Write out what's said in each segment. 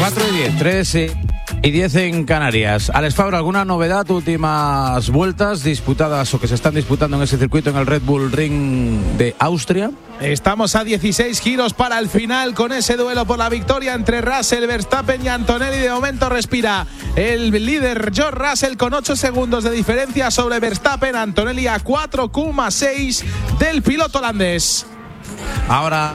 4:10, 3:10 en Canarias. Alex Fabra, ¿alguna novedad? Últimas vueltas disputadas o que se están disputando en ese circuito en el Red Bull Ring de Austria. Estamos a 16 giros para el final con ese duelo por la victoria entre Russell, Verstappen y Antonelli. De momento respira el líder George Russell con 8 segundos de diferencia sobre Verstappen. Antonelli a 4,6 del piloto holandés. Ahora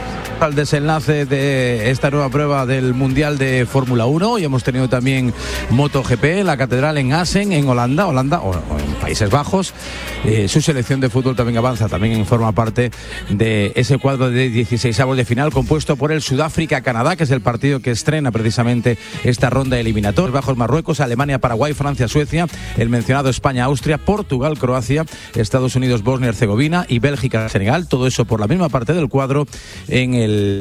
al desenlace de esta nueva prueba del Mundial de Fórmula 1. Y hemos tenido también MotoGP en la Catedral en Assen, en Holanda o en Países Bajos. Su selección de fútbol también avanza, también forma parte de ese cuadro de 16avos de final compuesto por el Sudáfrica-Canadá, que es el partido que estrena precisamente esta ronda eliminatoria. Bajos Marruecos, Alemania, Paraguay, Francia, Suecia, el mencionado España, Austria, Portugal, Croacia, Estados Unidos, Bosnia y Herzegovina y Bélgica, Senegal. Todo eso por la misma parte del cuadro. En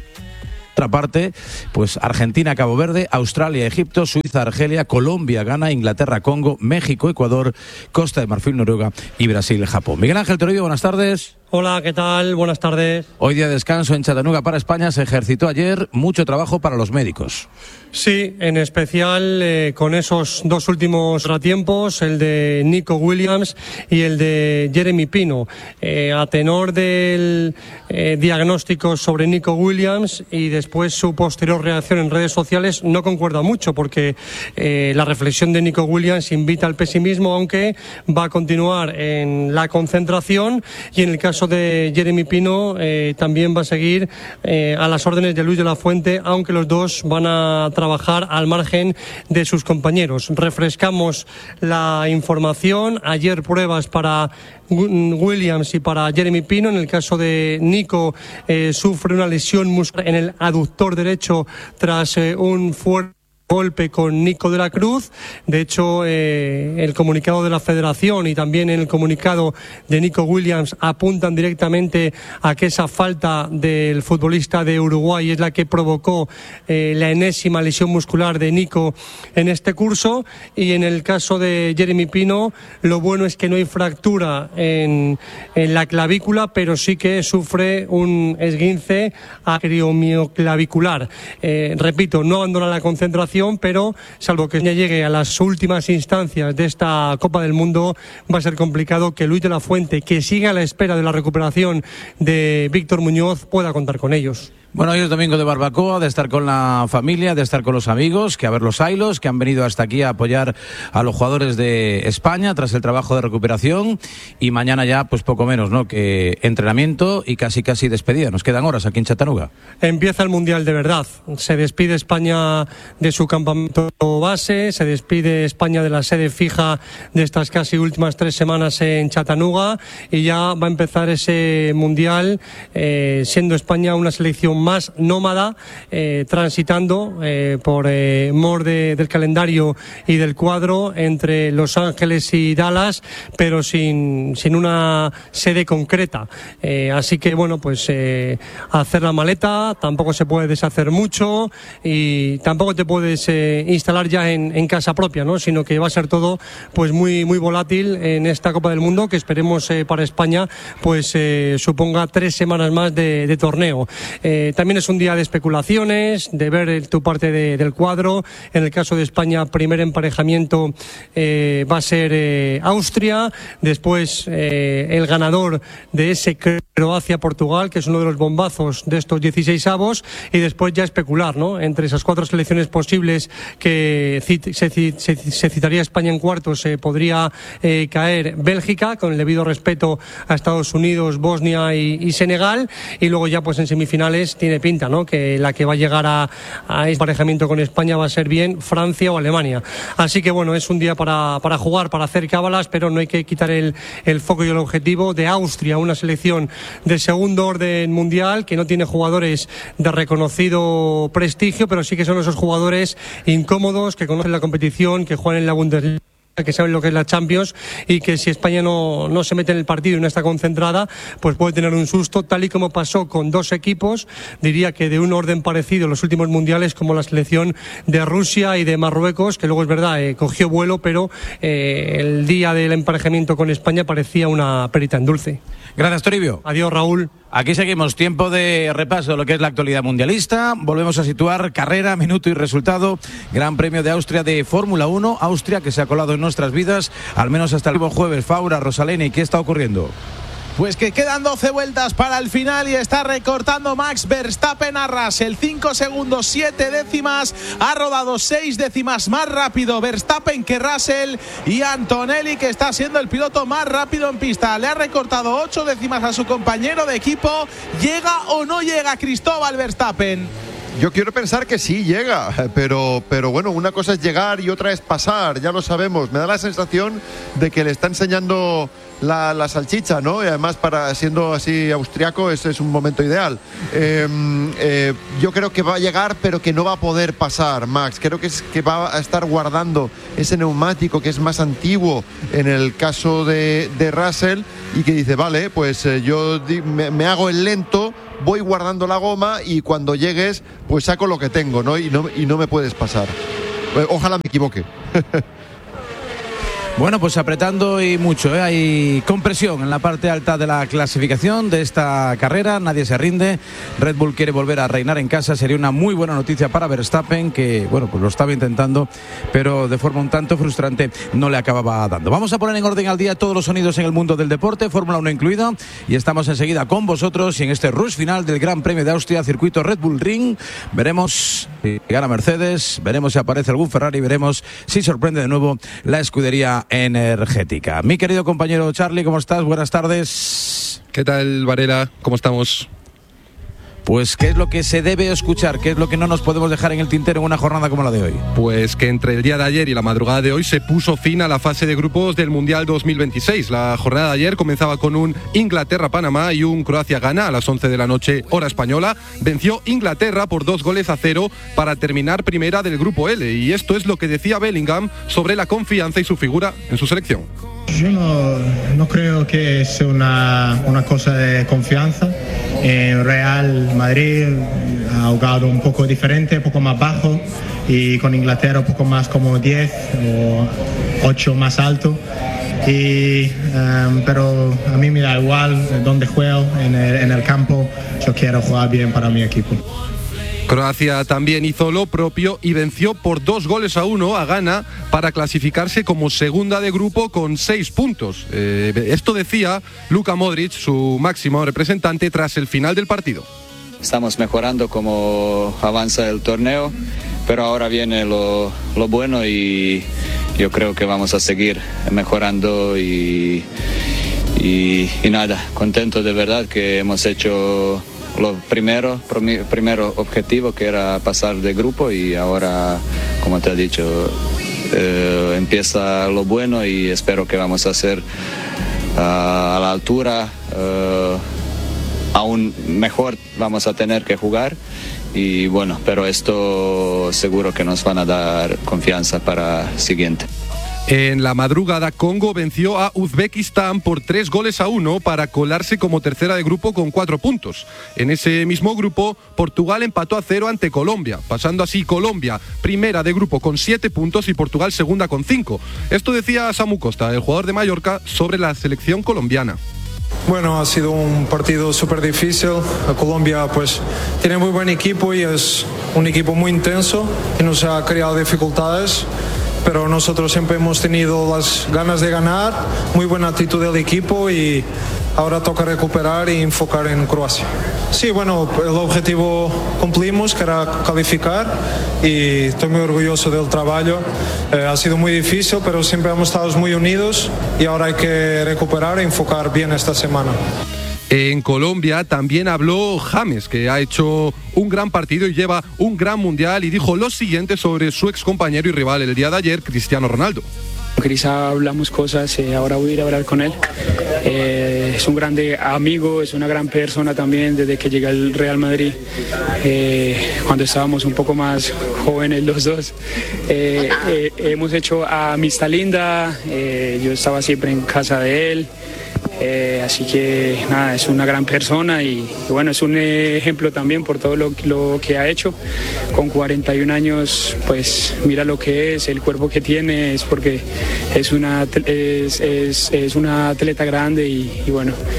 otra parte, pues Argentina, Cabo Verde, Australia, Egipto, Suiza, Argelia, Colombia, Ghana, Inglaterra, Congo, México, Ecuador, Costa de Marfil, Noruega y Brasil, Japón. Miguel Ángel Toribio, buenas tardes. Hola, ¿qué tal? Buenas tardes. Hoy día de descanso en Chattanooga para España. Se ejercitó ayer, mucho trabajo para los médicos. Sí, en especial con esos dos últimos contratiempos, el de Nico Williams y el de Jeremy Pino. A tenor del diagnóstico sobre Nico Williams y después su posterior reacción en redes sociales no concuerda mucho, porque la reflexión de Nico Williams invita al pesimismo, aunque va a continuar en la concentración, y en el caso de Jeremy Pino también va a seguir a las órdenes de Luis de la Fuente, aunque los dos van a trabajar al margen de sus compañeros. Refrescamos la información. Ayer pruebas para Williams y para Jeremy Pino. En el caso de Nico, sufre una lesión muscular en el aductor derecho tras un fuerte golpe con Nico de la Cruz. De hecho, el comunicado de la Federación y también el comunicado de Nico Williams apuntan directamente a que esa falta del futbolista de Uruguay es la que provocó la enésima lesión muscular de Nico en este curso. Y en el caso de Jeremy Pino, lo bueno es que no hay fractura en la clavícula, pero sí que sufre un esguince acromioclavicular. Repito, no abandona la concentración, pero salvo que ya llegue a las últimas instancias de esta Copa del Mundo, va a ser complicado que Luis de la Fuente, que sigue a la espera de la recuperación de Víctor Muñoz, pueda contar con ellos. Bueno, hoy es domingo de barbacoa, de estar con la familia, de estar con los amigos, que a ver los ailos, que han venido hasta aquí a apoyar a los jugadores de España tras el trabajo de recuperación, y mañana ya pues poco menos, ¿no?, que entrenamiento y casi despedida. Nos quedan horas aquí en Chattanooga. Empieza el Mundial de verdad. Se despide España de su campamento base, se despide España de la sede fija de estas casi últimas 3 semanas en Chattanooga, y ya va a empezar ese Mundial, siendo España una selección más nómada, transitando por mor del calendario y del cuadro entre Los Ángeles y Dallas, pero sin una sede concreta. Así que bueno, pues hacer la maleta, tampoco se puede deshacer mucho y tampoco te puedes instalar ya en casa propia, ¿no?, sino que va a ser todo pues muy volátil en esta Copa del Mundo, que esperemos para España pues suponga 3 semanas más de torneo. También es un día de especulaciones, de ver tu parte del cuadro. En el caso de España, primer emparejamiento va a ser Austria, después el ganador de ese Croacia-Portugal, que es uno de los bombazos de estos 16avos, y después ya especular, ¿no?, entre esas 4 selecciones posibles que se citaría España en cuartos. Podría caer Bélgica, con el debido respeto a Estados Unidos, Bosnia y Senegal, y luego ya pues en semifinales tiene pinta, ¿no?, que la que va a llegar a este emparejamiento con España va a ser bien Francia o Alemania. Así que bueno, es un día para jugar, para hacer cábalas, pero no hay que quitar el foco y el objetivo de Austria, una selección de segundo orden mundial que no tiene jugadores de reconocido prestigio, pero sí que son esos jugadores incómodos, que conocen la competición, que juegan en la Bundesliga, que saben lo que es la Champions, y que si España no se mete en el partido y no está concentrada, pues puede tener un susto, tal y como pasó con 2 equipos, diría que de un orden parecido en los últimos mundiales, como la selección de Rusia y de Marruecos, que luego es verdad, cogió vuelo, pero el día del emparejamiento con España parecía una perita en dulce. Gracias, Toribio. Adiós, Raúl. Aquí seguimos, tiempo de repaso de lo que es la actualidad mundialista. Volvemos a situar carrera, minuto y resultado. Gran Premio de Austria de Fórmula 1. Austria que se ha colado en nuestras vidas, al menos hasta el jueves. Faura, Rosaleni, ¿qué está ocurriendo? Pues que quedan 12 vueltas para el final y está recortando Max Verstappen a Russell. 5 segundos, 7 décimas. Ha rodado 6 décimas más rápido Verstappen que Russell. Y Antonelli, que está siendo el piloto más rápido en pista, le ha recortado 8 décimas a su compañero de equipo. ¿Llega o no llega Cristóbal Verstappen? Yo quiero pensar que sí llega, pero bueno, una cosa es llegar y otra es pasar, ya lo sabemos. Me da la sensación de que le está enseñando la salchicha, ¿no? Y además, siendo así austriaco, ese es un momento ideal. Yo creo que va a llegar, pero que no va a poder pasar, Max. Creo que va a estar guardando ese neumático que es más antiguo en el caso de Russell, y que dice, vale, pues yo me hago el lento, voy guardando la goma y cuando llegues pues saco lo que tengo, ¿no? Y no me puedes pasar. Ojalá me equivoque. Bueno, pues apretando y mucho, hay compresión en la parte alta de la clasificación de esta carrera, nadie se rinde. Red Bull quiere volver a reinar en casa, sería una muy buena noticia para Verstappen, que bueno, pues lo estaba intentando, pero de forma un tanto frustrante no le acababa dando. Vamos a poner en orden al día todos los sonidos en el mundo del deporte, Fórmula 1 incluida, y estamos enseguida con vosotros y en este rush final del Gran Premio de Austria, circuito Red Bull Ring. Veremos si gana Mercedes, veremos si aparece algún Ferrari, veremos si sorprende de nuevo la escudería energética. Mi querido compañero Charlie, ¿cómo estás? Buenas tardes. ¿Qué tal, Varela? ¿Cómo estamos? Pues, ¿qué es lo que se debe escuchar? ¿Qué es lo que no nos podemos dejar en el tintero en una jornada como la de hoy? Pues que entre el día de ayer y la madrugada de hoy se puso fin a la fase de grupos del Mundial 2026. La jornada de ayer comenzaba con un Inglaterra-Panamá y un Croacia-Ghana a las 11 de la noche, hora española. Venció Inglaterra por 2-0 para terminar primera del grupo L. Y esto es lo que decía Bellingham sobre la confianza y su figura en su selección. Yo no creo que sea una cosa de confianza. En Real Madrid ha jugado un poco diferente, un poco más bajo, y con Inglaterra un poco más como 10 o 8 más alto. Pero a mí me da igual dónde juego en el campo. Yo quiero jugar bien para mi equipo. Croacia también hizo lo propio y venció por 2-1 a Ghana para clasificarse como segunda de grupo con 6 puntos. Esto decía Luka Modric, su máximo representante, tras el final del partido. Estamos mejorando como avanza el torneo, pero ahora viene lo bueno y yo creo que vamos a seguir mejorando y nada, contento de verdad que hemos hecho lo primero objetivo, que era pasar de grupo, y ahora, como te he dicho, empieza lo bueno y espero que vamos a ser a la altura, aún mejor vamos a tener que jugar, y bueno, pero esto seguro que nos van a dar confianza para el siguiente. En la madrugada, Congo venció a Uzbekistán por 3-1 para colarse como tercera de grupo con 4 puntos. En ese mismo grupo, Portugal empató a 0 ante Colombia, pasando así Colombia primera de grupo con 7 puntos y Portugal segunda con 5. Esto decía Samu Costa, el jugador de Mallorca, sobre la selección colombiana. Bueno, ha sido un partido súper difícil. Colombia pues tiene muy buen equipo y es un equipo muy intenso y nos ha creado dificultades. Pero nosotros siempre hemos tenido las ganas de ganar, muy buena actitud del equipo, y ahora toca recuperar y enfocar en Croacia. Sí, bueno, el objetivo cumplimos, que era calificar, y estoy muy orgulloso del trabajo. Ha sido muy difícil, pero siempre hemos estado muy unidos y ahora hay que recuperar e enfocar bien esta semana. En Colombia también habló James, que ha hecho un gran partido y lleva un gran mundial, y dijo lo siguiente sobre su excompañero y rival el día de ayer, Cristiano Ronaldo. Con Cris hablamos cosas, ahora voy a ir a hablar con él. Es un grande amigo, es una gran persona también desde que llegué al Real Madrid, cuando estábamos un poco más jóvenes los dos. Hemos hecho amistad linda, yo estaba siempre en casa de él. Así que nada, es una gran persona y bueno, es un ejemplo también por todo lo que ha hecho. Con 41 años, pues mira lo que es, el cuerpo que tiene, es porque es una atleta grande y bueno,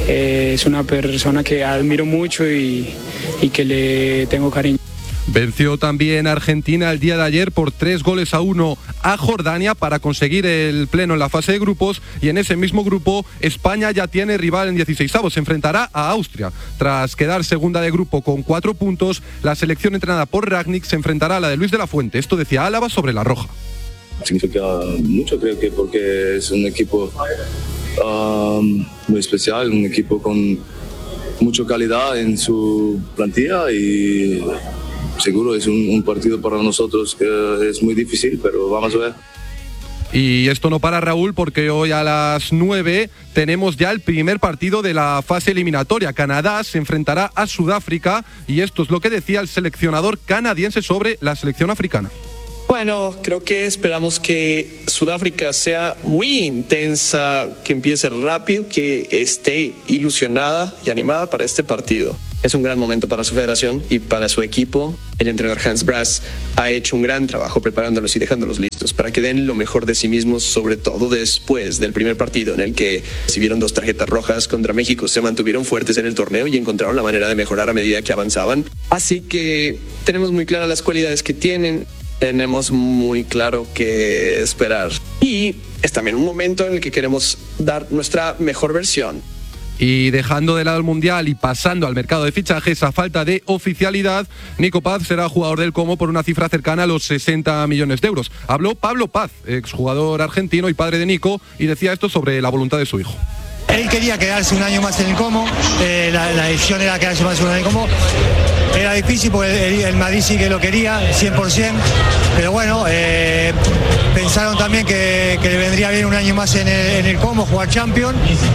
Es una persona que admiro mucho y que le tengo cariño. Venció también Argentina el día de ayer por 3-1 a Jordania para conseguir el pleno en la fase de grupos, y en ese mismo grupo España ya tiene rival en 16avos, se enfrentará a Austria. Tras quedar segunda de grupo con 4 puntos, la selección entrenada por Rangnick se enfrentará a la de Luis de la Fuente. Esto decía Álava sobre la roja. Significa mucho, creo que porque es un equipo muy especial, un equipo con mucha calidad en su plantilla y seguro es un partido para nosotros que es muy difícil, pero vamos a ver. Y esto no para, Raúl, porque hoy a las 9 tenemos ya el primer partido de la fase eliminatoria. Canadá se enfrentará a Sudáfrica y esto es lo que decía el seleccionador canadiense sobre la selección africana. Bueno, creo que esperamos que Sudáfrica sea muy intensa, que empiece rápido, que esté ilusionada y animada para este partido. Es un gran momento para su federación y para su equipo. El entrenador Hans Brass ha hecho un gran trabajo preparándolos y dejándolos listos para que den lo mejor de sí mismos, sobre todo después del primer partido en el que recibieron 2 tarjetas rojas contra México. Se mantuvieron fuertes en el torneo y encontraron la manera de mejorar a medida que avanzaban. Así que tenemos muy claras las cualidades que tienen. Tenemos muy claro qué esperar. Y es también un momento en el que queremos dar nuestra mejor versión. Y dejando de lado el Mundial y pasando al mercado de fichajes, a falta de oficialidad, Nico Paz será jugador del Como por una cifra cercana a los 60 millones de euros. Habló Pablo Paz, exjugador argentino y padre de Nico, y decía esto sobre la voluntad de su hijo. Él quería quedarse un año más en el Como, la decisión era quedarse más un año en el Como. Era difícil porque el Madrid sí que lo quería, 100%, pero bueno, pensaron también que le vendría bien un año más en el Como, jugar Champions,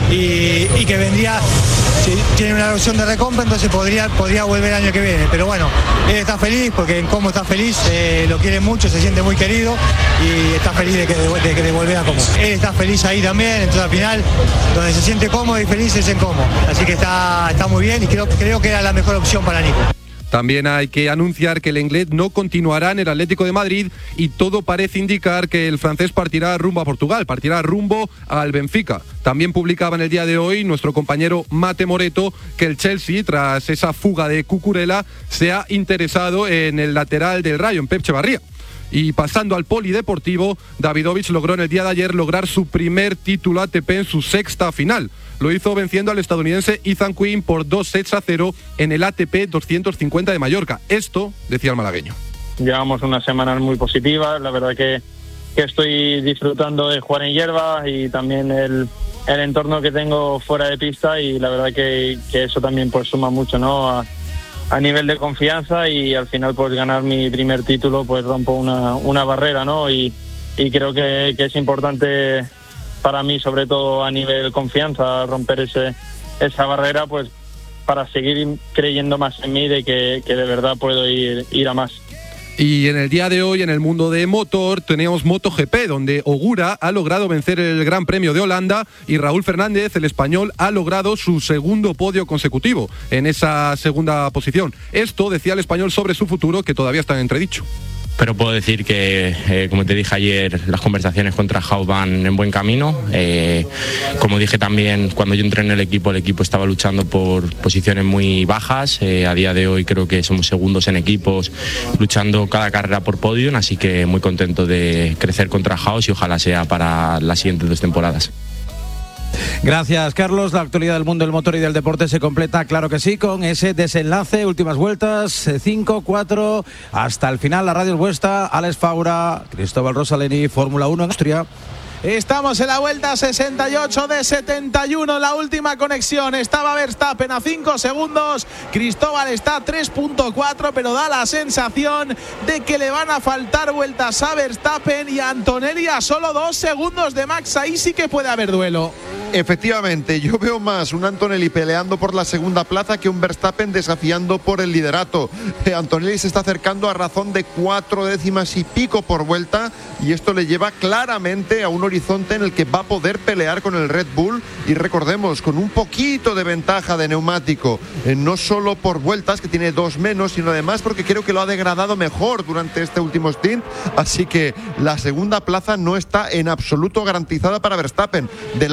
y que vendría, si tiene una opción de recompra, entonces podría volver el año que viene. Pero bueno, él está feliz porque en Como está feliz, lo quiere mucho, se siente muy querido y está feliz de que volver a Como. Él está feliz ahí también, entonces al final, donde se siente cómodo y feliz es en Como. Así que está muy bien y creo que era la mejor opción para Nico. También hay que anunciar que el Lenglet no continuará en el Atlético de Madrid y todo parece indicar que el francés partirá rumbo a Portugal, partirá rumbo al Benfica. También publicaba en el día de hoy nuestro compañero Mate Moreto que el Chelsea, tras esa fuga de Cucurella, se ha interesado en el lateral del Rayo, en Pep Echevarría. Y pasando al polideportivo, Davidovich logró en el día de ayer su primer título ATP en su 6ª final. Lo hizo venciendo al estadounidense Ethan Quinn por 2-0 en el ATP 250 de Mallorca. Esto decía el malagueño. Llevamos unas semanas muy positivas, la verdad que estoy disfrutando de jugar en hierba y también el entorno que tengo fuera de pista, y la verdad que eso también pues suma mucho, ¿no? A nivel de confianza, y al final pues ganar mi primer título pues rompo una barrera, ¿no? Y creo que es importante para mí, sobre todo a nivel confianza, romper esa barrera pues para seguir creyendo más en mí de que de verdad puedo ir a más. Y en el día de hoy, en el mundo de motor, teníamos MotoGP, donde Ogura ha logrado vencer el Gran Premio de Holanda y Raúl Fernández, el español, ha logrado su segundo podio consecutivo en esa segunda posición. Esto decía el español sobre su futuro, que todavía está en entredicho. Pero puedo decir que, como te dije ayer, las conversaciones contra Haus van en buen camino. Como dije también, cuando yo entré en el equipo estaba luchando por posiciones muy bajas. A día de hoy creo que somos segundos en equipos, luchando cada carrera por podio, así que muy contento de crecer contra Haus y ojalá sea para las siguientes 2 temporadas. Gracias, Carlos. La actualidad del mundo del motor y del deporte se completa, claro que sí, con ese desenlace, últimas vueltas, 5-4, hasta el final. La radio es vuestra, Alex Faura, Cristóbal Rosaleni, Fórmula 1 en Austria. Estamos en la vuelta 68 de 71, la última conexión. Estaba Verstappen a 5 segundos, Cristóbal está a 3.4, pero da la sensación de que le van a faltar vueltas a Verstappen y a Antonelli a solo 2 segundos de Max. Ahí sí que puede haber duelo. Efectivamente, yo veo más un Antonelli peleando por la segunda plaza que un Verstappen desafiando por el liderato. Antonelli se está acercando a razón de 4 décimas y pico por vuelta, y esto le lleva claramente a un horizonte en el que va a poder pelear con el Red Bull, y recordemos, con un poquito de ventaja de neumático, no solo por vueltas, que tiene 2 menos, sino además porque creo que lo ha degradado mejor durante este último stint, así que la segunda plaza no está en absoluto garantizada para Verstappen. Delante, sin embargo,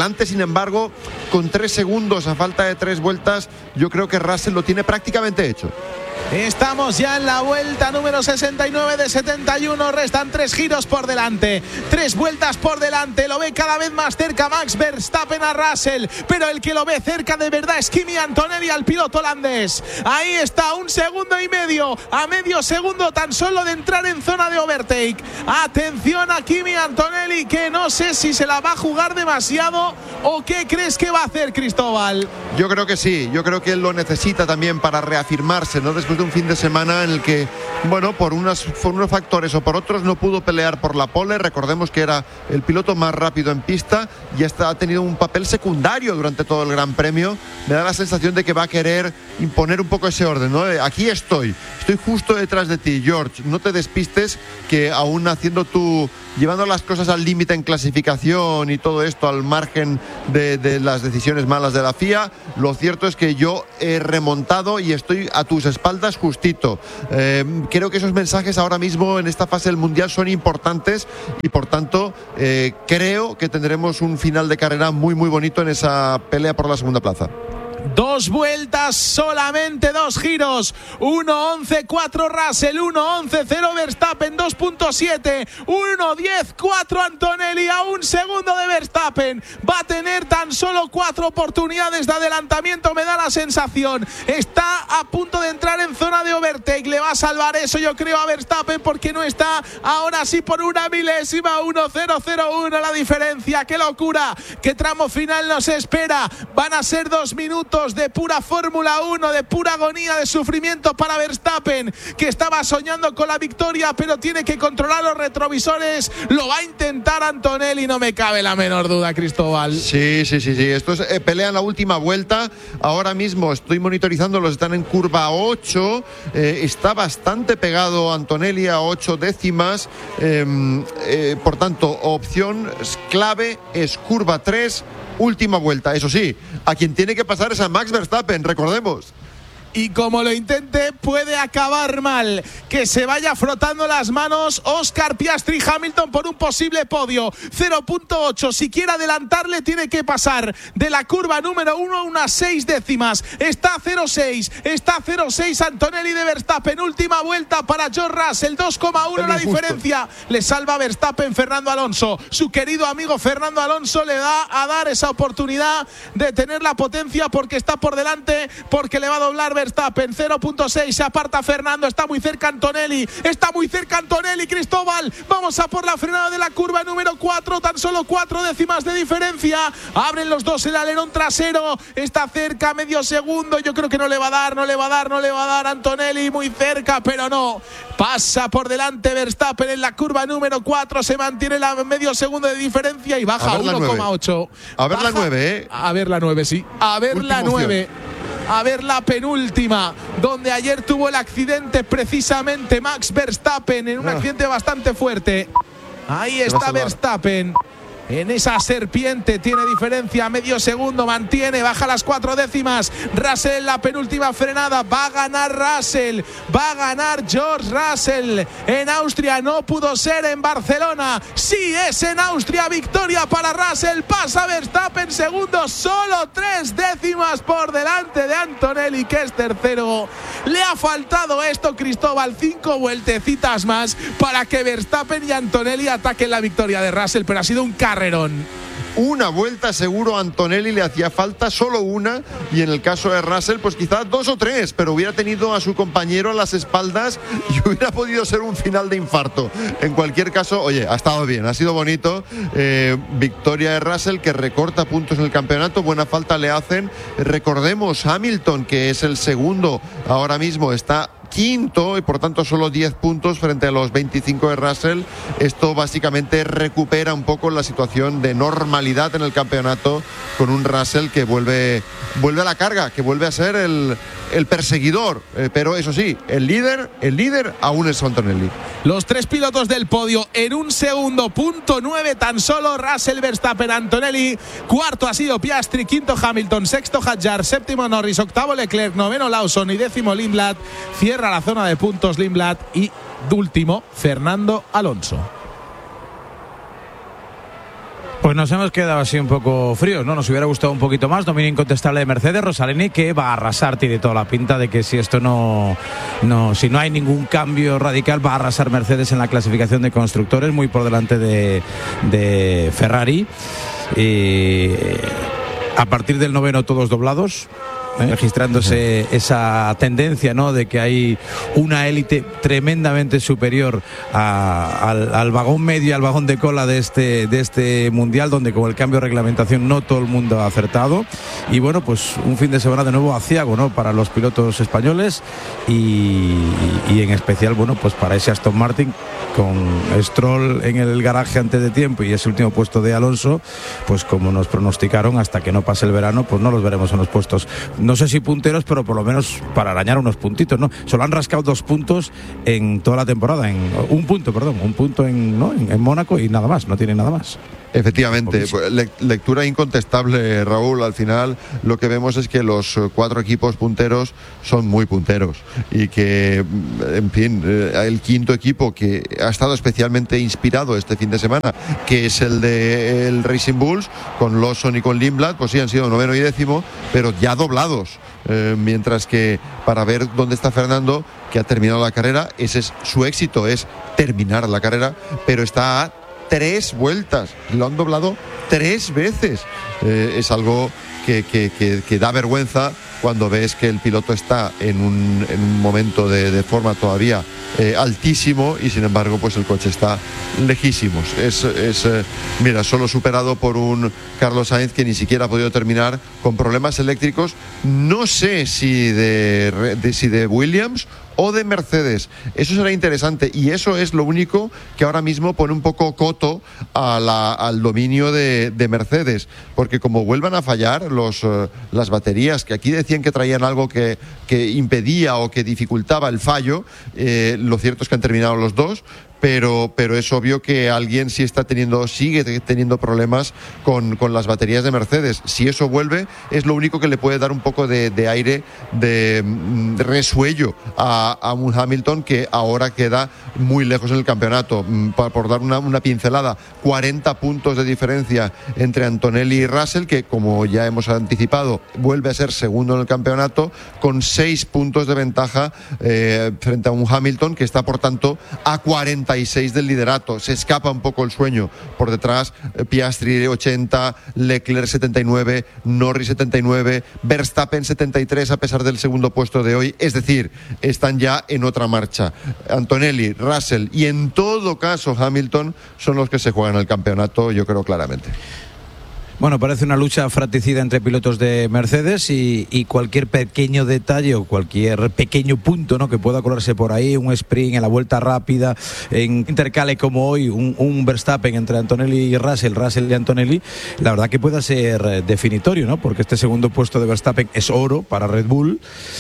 embargo, con 3 segundos a falta de 3 vueltas, yo creo que Russell lo tiene prácticamente hecho. Estamos ya en la vuelta número 69 de 71. Restan 3 giros por delante, 3 vueltas por delante. Lo ve cada vez más cerca Max Verstappen a Russell, pero el que lo ve cerca de verdad es Kimi Antonelli, al piloto holandés. Ahí está, 1,5 segundos, a medio segundo tan solo de entrar en zona de overtake. Atención a Kimi Antonelli, que no sé si se la va a jugar demasiado o qué crees que va a hacer, Cristóbal. Yo creo que sí, yo creo que él lo necesita también para reafirmarse, ¿no? Después de un fin de semana en el que, bueno, por unos factores o por otros no pudo pelear por la pole. Recordemos que era el piloto más rápido en pista y ha tenido un papel secundario durante todo el Gran Premio. Me da la sensación de que va a querer imponer un poco ese orden, ¿no? Aquí estoy justo detrás de ti, George, no te despistes, que aún llevando las cosas al límite en clasificación y todo esto al margen de las decisiones malas de la FIA, lo cierto es que yo he remontado y estoy a tus espaldas justito. Creo que esos mensajes ahora mismo en esta fase del Mundial son importantes y por tanto creo que tendremos un final de carrera muy muy bonito en esa pelea por la segunda plaza. 2 vueltas, solamente 2 giros. 1.11.4 Russell, 1.11.0 Verstappen, 2.7, 1.10.4 Antonelli, a 1 segundo de Verstappen. Va a tener tan solo 4 oportunidades de adelantamiento, me da la sensación. Está a punto de entrar en zona de overtake. Le va a salvar eso, yo creo, a Verstappen, porque no está ahora sí por 1 milésima. 1.001 la diferencia. ¡Qué locura! ¡Qué tramo final nos espera! Van a ser 2 minutos de pura Fórmula 1, de pura agonía, de sufrimiento para Verstappen, que estaba soñando con la victoria, pero tiene que controlar los retrovisores. Lo va a intentar Antonelli, no me cabe la menor duda, Cristóbal. Sí. Esto es pelea en la última vuelta. Ahora mismo estoy monitorizándolos, están en curva 8. Está bastante pegado Antonelli a 8 décimas. Por tanto, opción clave es curva 3. Última vuelta, eso sí, a quien tiene que pasar es a Max Verstappen, recordemos. Y como lo intente, puede acabar mal. Que se vaya frotando las manos Oscar Piastri Hamilton por un posible podio. 0.8. Si quiere adelantarle, tiene que pasar de la curva número 1 a unas 6 décimas. Está 0.6. Está 0.6 Antonelli de Verstappen. Última vuelta para George Russell. 2,1 la diferencia. Le salva Verstappen Fernando Alonso. Su querido amigo Fernando Alonso le va a dar esa oportunidad de tener la potencia, porque está por delante, porque le va a doblar Verstappen. 0.6, se aparta Fernando, está muy cerca Antonelli, Cristóbal. Vamos a por la frenada de la curva número 4, tan solo 4 décimas de diferencia. Abren los dos el alerón trasero, está cerca, medio segundo. Yo creo que no le va a dar Antonelli, muy cerca, pero no. Pasa por delante Verstappen en la curva número 4, se mantiene la medio segundo de diferencia y baja 1,8. A ver la 9, A ver la 9, sí. A ver la 9. A ver la penúltima, donde ayer tuvo el accidente precisamente Max Verstappen, en un accidente bastante fuerte. Ahí está Verstappen. En esa serpiente tiene diferencia, medio segundo, mantiene, baja las 4 décimas. Russell en la penúltima frenada, va a ganar Russell, va a ganar George Russell. En Austria no pudo ser, en Barcelona sí es en Austria. Victoria para Russell, pasa Verstappen segundo, solo 3 décimas por delante de Antonelli, que es tercero. Le ha faltado esto, Cristóbal, 5 vueltecitas más para que Verstappen y Antonelli ataquen la victoria de Russell, pero ha sido un carrerón. Una vuelta seguro a Antonelli le hacía falta, solo una, y en el caso de Russell pues quizás 2 o 3, pero hubiera tenido a su compañero a las espaldas y hubiera podido ser un final de infarto. En cualquier caso, oye, ha estado bien, ha sido bonito. Victoria de Russell, que recorta puntos en el campeonato, buena falta le hacen. Recordemos, Hamilton, que es el segundo ahora mismo, está quinto y por tanto solo 10 puntos frente a los 25 de Russell. Esto básicamente recupera un poco la situación de normalidad en el campeonato, con un Russell que vuelve a la carga, que vuelve a ser el perseguidor, pero eso sí, el líder aún es Antonelli. Los 3 pilotos del podio en 1 segundo, punto 9 tan solo. Russell, Verstappen, Antonelli. Cuarto ha sido Piastri, quinto Hamilton, sexto Hadjar, séptimo Norris, octavo Leclerc, noveno Lawson y décimo Lindblad. Cierra la zona de puntos Lindblad y último Fernando Alonso. Pues nos hemos quedado así un poco fríos, ¿no? Nos hubiera gustado un poquito más. Dominio incontestable de Mercedes, Rosaleni, que va a arrasar, tiene toda la pinta de que si esto si no hay ningún cambio radical, va a arrasar Mercedes en la clasificación de constructores, muy por delante de Ferrari. Y a partir del 9º todos doblados, registrándose esa tendencia, ¿no?, de que hay una élite tremendamente superior al vagón medio, al vagón de cola de este mundial, donde con el cambio de reglamentación no todo el mundo ha acertado. Y bueno, pues un fin de semana de nuevo aciago, ¿no?, para los pilotos españoles y en especial, bueno, pues para ese Aston Martin, con Stroll en el garaje antes de tiempo y ese último puesto de Alonso, pues como nos pronosticaron, hasta que no pase el verano, pues no los veremos en los puestos, no sé si punteros, pero por lo menos para arañar unos puntitos, ¿no? Solo han rascado 2 puntos en toda la temporada, un punto en Mónaco y nada más, no tienen nada más. Efectivamente, lectura incontestable, Raúl. Al final lo que vemos es que los 4 equipos punteros son muy punteros y que, en fin, el quinto equipo que ha estado especialmente inspirado este fin de semana, que es el de el Racing Bulls, con Lawson y con Lindblad, pues sí han sido 9º y 10º, pero ya doblados. Mientras que para ver dónde está Fernando, que ha terminado la carrera, ese es su éxito, es terminar la carrera, pero está a 3 vueltas, lo han doblado 3 veces. Es algo que da vergüenza cuando ves que el piloto está en un momento de forma todavía altísimo y sin embargo pues el coche está lejísimos. Mira, solo superado por un Carlos Sainz que ni siquiera ha podido terminar, con problemas eléctricos, no sé si de Williams o de Mercedes. Eso será interesante y eso es lo único que ahora mismo pone un poco coto al dominio de Mercedes, porque como vuelvan a fallar las baterías, que aquí decían que traían algo que impedía o que dificultaba el fallo, lo cierto es que han terminado los 2, pero es obvio que alguien sigue teniendo problemas con las baterías de Mercedes. Si eso vuelve, es lo único que le puede dar un poco de aire, de resuello a un Hamilton que ahora queda muy lejos en el campeonato. Por dar una pincelada, 40 puntos de diferencia entre Antonelli y Russell, que como ya hemos anticipado, vuelve a ser segundo en el campeonato, con 6 puntos de ventaja frente a un Hamilton que está, por tanto, a 46 del liderato. Se escapa un poco el sueño. Por detrás, Piastri 80, Leclerc 79, Norris 79, Verstappen 73 a pesar del segundo puesto de hoy. Es decir, están ya en otra marcha. Antonelli, Russell y en todo caso Hamilton son los que se juegan el campeonato, yo creo claramente. Bueno, parece una lucha fratricida entre pilotos de Mercedes y cualquier pequeño detalle o cualquier pequeño punto, ¿no?, que pueda colarse por ahí, un sprint en la vuelta rápida, en intercale como hoy, un Verstappen entre Antonelli y Russell y Antonelli, la verdad que pueda ser definitorio, ¿no?, porque este segundo puesto de Verstappen es oro para Red Bull,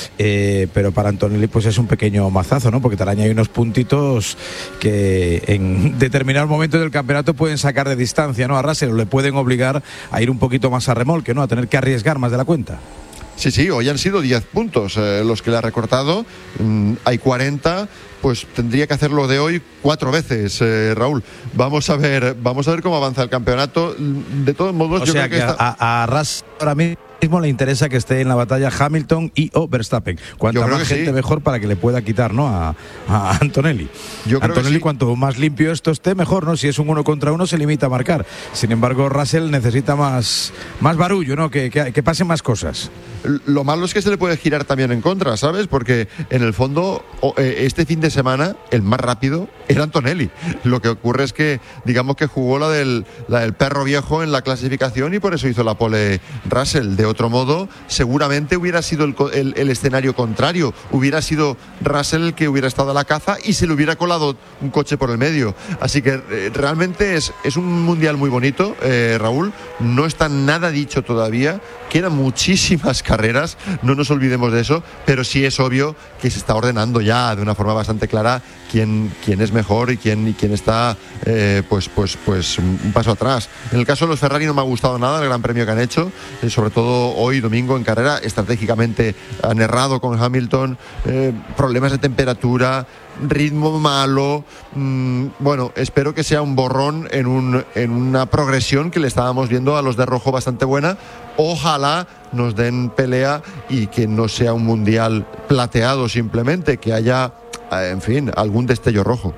pero para Antonelli pues es un pequeño mazazo, ¿no?, porque te araña ahí unos puntitos que en determinados momentos del campeonato pueden sacar de distancia, ¿no?, a Russell, o le pueden obligar a ir un poquito más a remolque, ¿no?, a tener que arriesgar más de la cuenta. Sí, hoy han sido 10 puntos los que le ha recortado. Hay 40, pues tendría que hacerlo de hoy 4 veces, Raúl. Vamos a ver cómo avanza el campeonato. De todos modos, yo creo que a Russell ahora mismo le interesa que esté en la batalla Hamilton y o Verstappen. Cuanta más gente mejor para que le pueda quitar, ¿no?, a Antonelli. Antonelli, cuanto más limpio esto esté, mejor, ¿no? Si es un 1 contra 1 se limita a marcar. Sin embargo, Russell necesita más barullo, ¿no?, que pasen más cosas. Lo malo es que se le puede girar también en contra, ¿sabes? Porque en el fondo este fin de semana el más rápido era Antonelli. Lo que ocurre es que digamos que jugó la del perro viejo en la clasificación y por eso hizo la pole Russell. De otro modo, seguramente hubiera sido el escenario contrario. Hubiera sido Russell el que hubiera estado a la caza y se le hubiera colado un coche por el medio. Así que realmente es un mundial muy bonito, Raúl. No está nada dicho todavía. Quedan muchísimas carreras, no nos olvidemos de eso, pero sí es obvio que se está ordenando ya de una forma bastante clara quién es mejor mejor y quién está pues un paso atrás. En el caso de los Ferrari no me ha gustado nada el gran premio que han hecho, sobre todo hoy domingo en carrera. Estratégicamente han errado con Hamilton, problemas de temperatura, ritmo malo. Bueno, espero que sea un borrón en una progresión que le estábamos viendo a los de rojo bastante buena. Ojalá nos den pelea y que no sea un mundial plateado simplemente, que haya, en fin, algún destello rojo.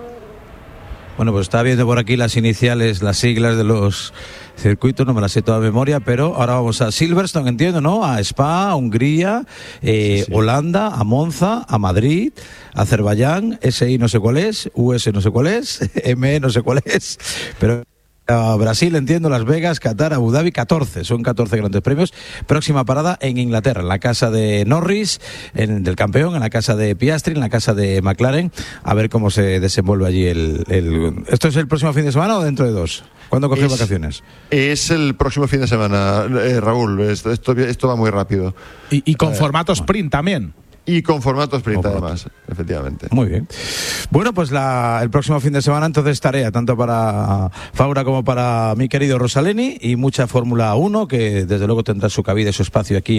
Bueno, pues estaba viendo por aquí las iniciales, las siglas de los circuitos, no me las sé toda memoria, pero ahora vamos a Silverstone, entiendo, ¿no? A Spa, a Hungría, sí. Holanda, a Monza, a Madrid, a Azerbaiyán, SI no sé cuál es, US no sé cuál es, ME no sé cuál es, pero... A Brasil, entiendo, Las Vegas, Qatar, Abu Dhabi, 14, son 14 grandes premios. Próxima parada en Inglaterra, en la casa de Norris, del campeón, en la casa de Piastri, en la casa de McLaren, a ver cómo se desenvuelve allí ¿Esto es el próximo fin de semana o dentro de 2? ¿Cuándo coges vacaciones? Es el próximo fin de semana, Raúl, esto va muy rápido. Y con formato sprint también. Y con formato sprint, además, efectivamente. Muy bien. Bueno, pues el próximo fin de semana entonces tarea, tanto para Faura como para mi querido Rosaleni, y mucha Fórmula 1, que desde luego tendrá su cabida y su espacio aquí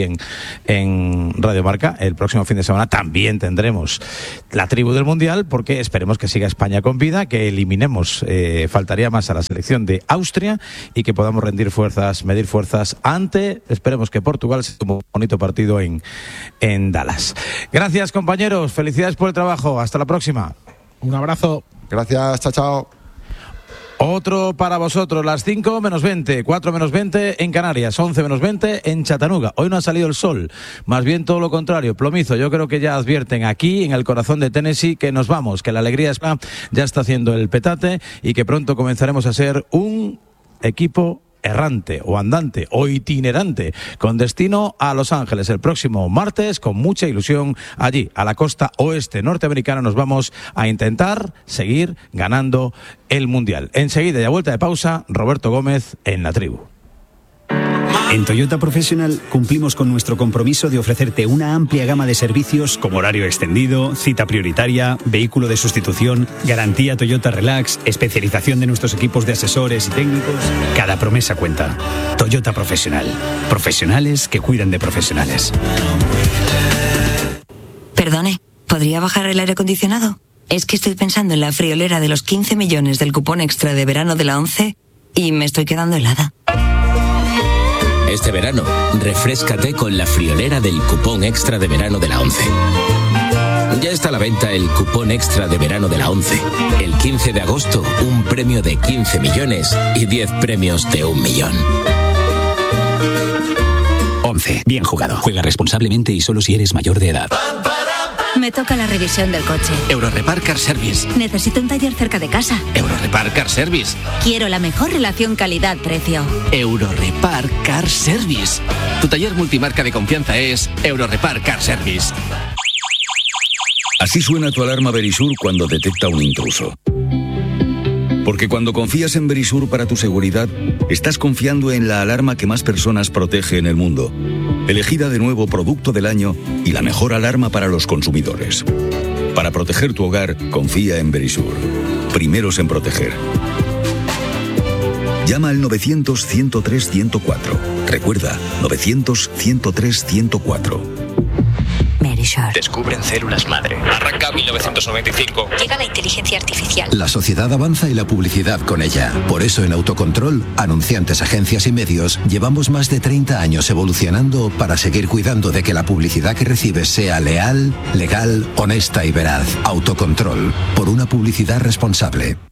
en Radio Marca. El próximo fin de semana también tendremos la tribu del Mundial, porque esperemos que siga España con vida, que eliminemos, faltaría más a la selección de Austria, y que podamos medir fuerzas ante, esperemos que Portugal sea un bonito partido en Dallas. Gracias, compañeros, felicidades por el trabajo, hasta la próxima. Un abrazo. Gracias, chao. Otro para vosotros, las 5 menos 20, 4 menos 20 en Canarias, 11 menos 20 en Chattanooga. Hoy no ha salido el sol, más bien todo lo contrario, plomizo. Yo creo que ya advierten aquí, en el corazón de Tennessee, que nos vamos, que la alegría ya está haciendo el petate y que pronto comenzaremos a ser un equipo errante o andante o itinerante con destino a Los Ángeles el próximo martes, con mucha ilusión allí a la costa oeste norteamericana. Nos vamos a intentar seguir ganando el Mundial. Enseguida, y a vuelta de pausa, Roberto Gómez en la tribu. En Toyota Professional cumplimos con nuestro compromiso de ofrecerte una amplia gama de servicios como horario extendido, cita prioritaria, vehículo de sustitución, garantía Toyota Relax, especialización de nuestros equipos de asesores y técnicos. Cada promesa cuenta. Toyota Professional. Profesionales que cuidan de profesionales. Perdone, ¿podría bajar el aire acondicionado? Es que estoy pensando en la friolera de los 15 millones del cupón extra de verano de la 11 y me estoy quedando helada. Este verano, refréscate con la friolera del cupón extra de verano de la 11. Ya está a la venta el cupón extra de verano de la 11. El 15 de agosto, un premio de 15 millones y 10 premios de 1 millón. 11. Bien jugado. Juega responsablemente y solo si eres mayor de edad. Me toca la revisión del coche. Eurorepar Car Service. Necesito un taller cerca de casa. Eurorepar Car Service. Quiero la mejor relación calidad-precio. Eurorepar Car Service. Tu taller multimarca de confianza es Eurorepar Car Service. Así suena tu alarma Verisur cuando detecta un intruso. Porque cuando confías en Verisur para tu seguridad, estás confiando en la alarma que más personas protege en el mundo. Elegida de nuevo Producto del Año y la mejor alarma para los consumidores. Para proteger tu hogar, confía en Verisur. Primeros en proteger. Llama al 900-103-104. Recuerda, 900-103-104. Descubren células madre. Arranca 1995. Llega la inteligencia artificial. La sociedad avanza y la publicidad con ella. Por eso en Autocontrol, anunciantes, agencias y medios, llevamos más de 30 años evolucionando para seguir cuidando de que la publicidad que recibes sea leal, legal, honesta y veraz. Autocontrol, por una publicidad responsable.